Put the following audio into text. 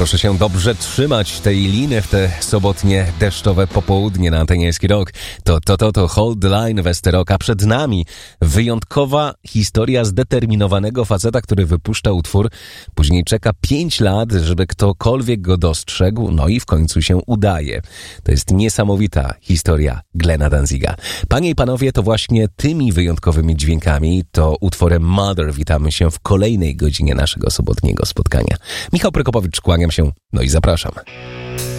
Proszę się dobrze trzymać tej liny w te sobotnie deszczowe popołudnie na antenie Eski Rock. To Hold the Line Westerok, a przed nami wyjątkowa historia zdeterminowanego faceta, który wypuszcza utwór, później czeka 5 lat, żeby ktokolwiek go dostrzegł, no i w końcu się udaje. To jest niesamowita historia Glena Danziga. Panie i panowie, to właśnie tymi wyjątkowymi dźwiękami, to utworem Mother witamy się w kolejnej godzinie naszego sobotniego spotkania. Michał Prokopowicz, kłaniam się, no i zapraszam.